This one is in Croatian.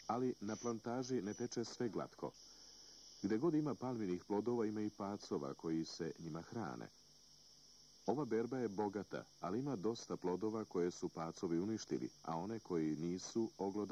Ali na plantaži ne teče sve glatko. Gde god ima palminih plodova, ima i pacova koji se njima hrane. Ova berba je bogata, ali ima dosta plodova koje su pacovi uništili, a one koji nisu oglodali